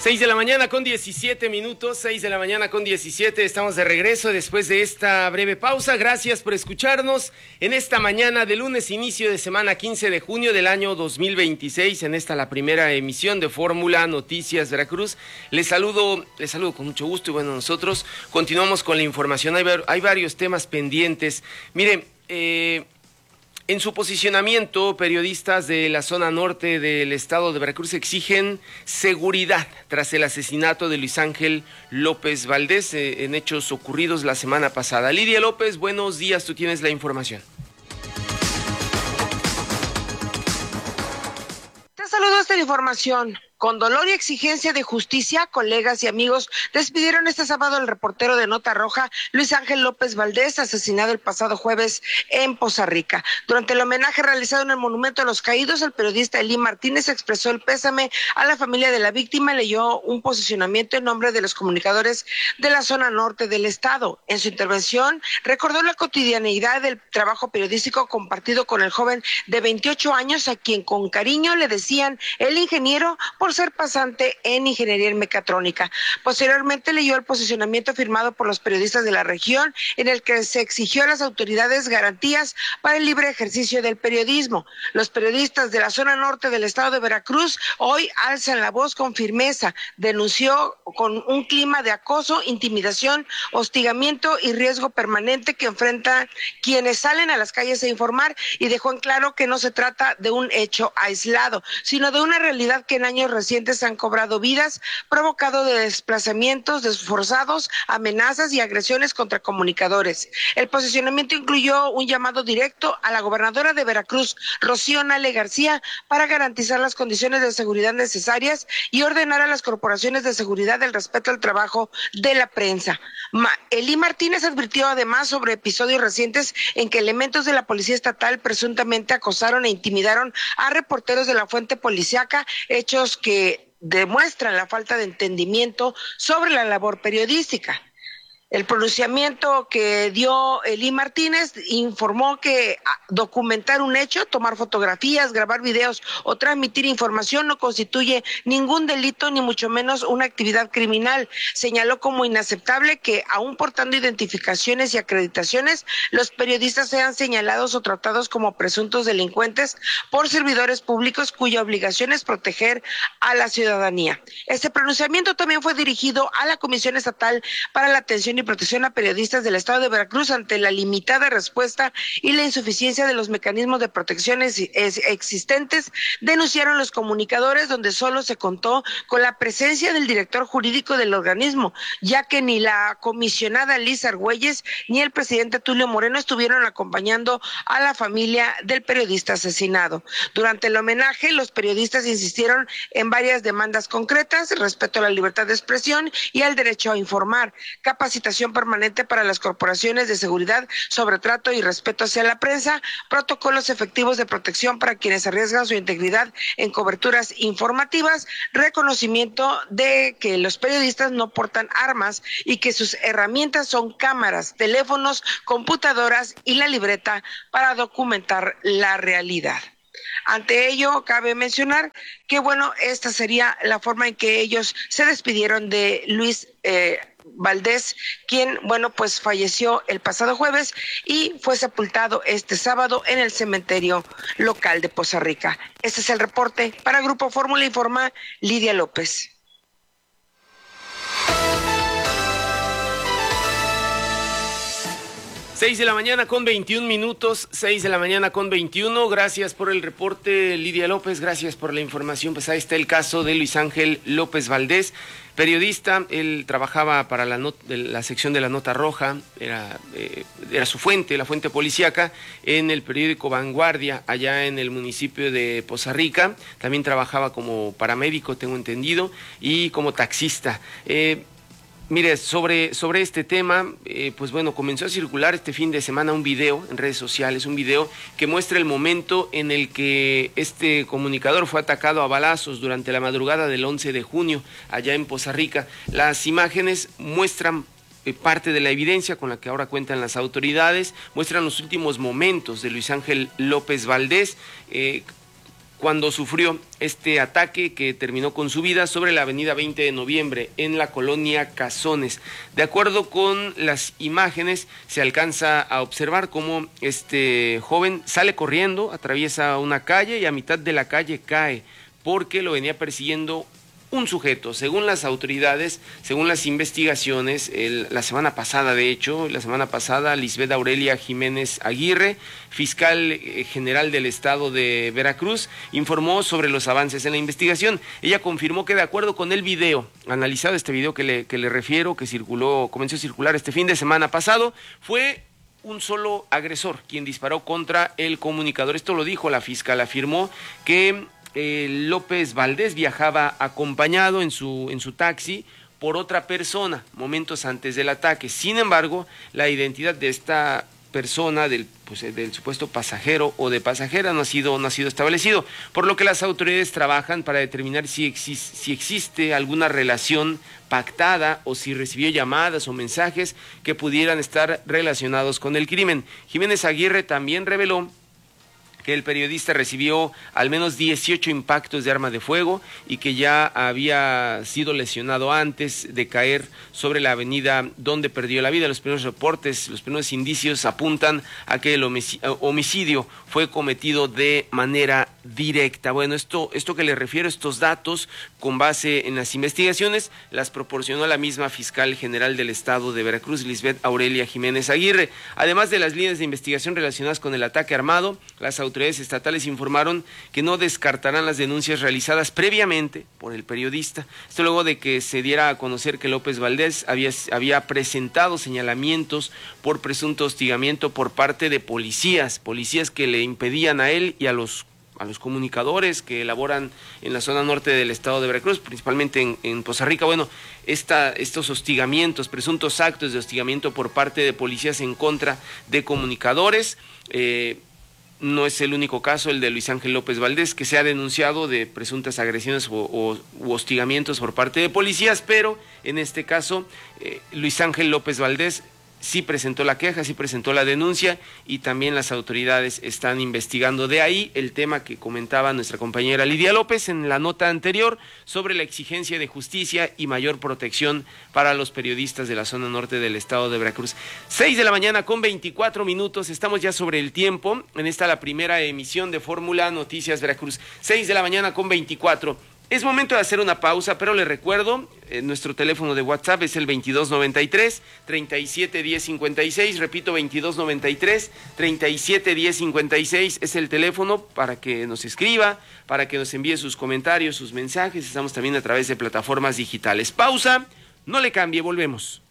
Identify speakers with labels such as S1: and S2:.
S1: 6 de la mañana con 17 minutos, 6 de la mañana con 17, estamos de regreso después de esta breve pausa. Gracias por escucharnos en esta mañana de lunes, inicio de semana 15 de junio del año 2026, en esta la primera emisión de Fórmula Noticias Veracruz. Les saludo con mucho gusto y bueno, nosotros continuamos con la información. Hay varios temas pendientes. Miren, en su posicionamiento, periodistas de la zona norte del estado de Veracruz exigen seguridad tras el asesinato de Luis Ángel López Valdés en hechos ocurridos la semana pasada. Lidia López, buenos días, tú tienes la información.
S2: Te saludo esta información. Con dolor y exigencia de justicia, colegas y amigos despidieron este sábado al reportero de Nota Roja, Luis Ángel López Valdés, asesinado el pasado jueves en Poza Rica. Durante el homenaje realizado en el Monumento a los Caídos, el periodista Elí Martínez expresó el pésame a la familia de la víctima y leyó un posicionamiento en nombre de los comunicadores de la zona norte del estado. En su intervención, recordó la cotidianeidad del trabajo periodístico compartido con el joven de 28 años, a quien con cariño le decían el ingeniero por ser pasante en ingeniería en mecatrónica. Posteriormente leyó el posicionamiento firmado por los periodistas de la región, en el que se exigió a las autoridades garantías para el libre ejercicio del periodismo. Los periodistas de la zona norte del estado de Veracruz hoy alzan la voz con firmeza. Denunció con un clima de acoso, intimidación, hostigamiento y riesgo permanente que enfrentan quienes salen a las calles a informar, y dejó en claro que no se trata de un hecho aislado, sino de una realidad que en años recientes han cobrado vidas, provocado de desplazamientos forzados, amenazas y agresiones contra comunicadores. El posicionamiento incluyó un llamado directo a la gobernadora de Veracruz, Rocío Nale García, para garantizar las condiciones de seguridad necesarias y ordenar a las corporaciones de seguridad el respeto al trabajo de la prensa. Elí Martínez advirtió además sobre episodios recientes en que elementos de la policía estatal presuntamente acosaron e intimidaron a reporteros de la fuente policíaca, hechos que demuestran la falta de entendimiento sobre la labor periodística. El pronunciamiento que dio Elí Martínez informó que documentar un hecho, tomar fotografías, grabar videos o transmitir información no constituye ningún delito ni mucho menos una actividad criminal. Señaló como inaceptable que, aún portando identificaciones y acreditaciones, los periodistas sean señalados o tratados como presuntos delincuentes por servidores públicos cuya obligación es proteger a la ciudadanía. Este pronunciamiento también fue dirigido a la Comisión Estatal para la Atención y Protección a Periodistas del estado de Veracruz ante la limitada respuesta y la insuficiencia de los mecanismos de protección existentes. Denunciaron los comunicadores, donde solo se contó con la presencia del director jurídico del organismo, ya que ni la comisionada Liz Argüelles ni el presidente Tulio Moreno estuvieron acompañando a la familia del periodista asesinado. Durante el homenaje, los periodistas insistieron en varias demandas concretas: respeto a la libertad de expresión y al derecho a informar, capacitación permanente para las corporaciones de seguridad sobre trato y respeto hacia la prensa, protocolos efectivos de protección para quienes arriesgan su integridad en coberturas informativas, reconocimiento de que los periodistas no portan armas y que sus herramientas son cámaras, teléfonos, computadoras y la libreta para documentar la realidad. Ante ello, cabe mencionar que, esta sería la forma en que ellos se despidieron de Luis Valdés, quien, pues falleció el pasado jueves y fue sepultado este sábado en el cementerio local de Poza Rica. Este es el reporte para Grupo Fórmula, informa Lidia López.
S1: 6 de la mañana con 21 minutos, 6 de la mañana con 21. Gracias por el reporte, Lidia López, gracias por la información. Pues ahí está el caso de Luis Ángel López Valdés, periodista. Él trabajaba para la sección de la Nota Roja, era su fuente, la fuente policíaca, en el periódico Vanguardia, allá en el municipio de Poza Rica. También trabajaba como paramédico, tengo entendido, y como taxista. Mire, sobre este tema, comenzó a circular este fin de semana un video en redes sociales, un video que muestra el momento en el que este comunicador fue atacado a balazos durante la madrugada del 11 de junio, allá en Poza Rica. Las imágenes muestran parte de la evidencia con la que ahora cuentan las autoridades, muestran los últimos momentos de Luis Ángel López Valdés, cuando sufrió este ataque que terminó con su vida sobre la avenida 20 de noviembre en la colonia Cazones. De acuerdo con las imágenes, se alcanza a observar cómo este joven sale corriendo, atraviesa una calle y a mitad de la calle cae porque lo venía persiguiendo un sujeto. Según las autoridades, según las investigaciones, la semana pasada, Lisbeth Aurelia Jiménez Aguirre, fiscal general del estado de Veracruz, informó sobre los avances en la investigación. Ella confirmó que de acuerdo con el video, analizado este video que le refiero, que comenzó a circular este fin de semana pasado, fue un solo agresor quien disparó contra el comunicador. Esto lo dijo la fiscal, afirmó que López Valdés viajaba acompañado en su taxi por otra persona momentos antes del ataque. Sin embargo, la identidad de esta persona, del supuesto pasajero o de pasajera, no ha sido establecido, por lo que las autoridades trabajan para determinar si existe alguna relación pactada o si recibió llamadas o mensajes que pudieran estar relacionados con el crimen. Jiménez Aguirre también reveló que el periodista recibió al menos 18 impactos de arma de fuego y que ya había sido lesionado antes de caer sobre la avenida donde perdió la vida. Los primeros reportes, los primeros indicios apuntan a que el homicidio fue cometido de manera directa. Bueno, esto que le refiero, estos datos, con base en las investigaciones, las proporcionó la misma fiscal general del estado de Veracruz, Lisbeth Aurelia Jiménez Aguirre. Además de las líneas de investigación relacionadas con el ataque armado, las autoridades estatales informaron que no descartarán las denuncias realizadas previamente por el periodista. Esto luego de que se diera a conocer que López Valdés había presentado señalamientos por presunto hostigamiento por parte de policías que le impedían a él y a los comunicadores que elaboran en la zona norte del estado de Veracruz, principalmente en Poza Rica. Bueno, estos hostigamientos, presuntos actos de hostigamiento por parte de policías en contra de comunicadores, no es el único caso, el de Luis Ángel López Valdés, que se ha denunciado de presuntas agresiones u hostigamientos por parte de policías, pero en este caso Luis Ángel López Valdés sí presentó la queja, sí presentó la denuncia y también las autoridades están investigando. De ahí el tema que comentaba nuestra compañera Lidia López en la nota anterior sobre la exigencia de justicia y mayor protección para los periodistas de la zona norte del estado de Veracruz. 6 de la mañana con 24 minutos, estamos ya sobre el tiempo, en esta la primera emisión de Fórmula Noticias Veracruz. 6 de la mañana con 24. Es momento de hacer una pausa, pero les recuerdo, nuestro teléfono de WhatsApp es el 2293-371056, repito, 2293-371056 es el teléfono para que nos escriba, para que nos envíe sus comentarios, sus mensajes. Estamos también a través de plataformas digitales. Pausa, no le cambie, volvemos.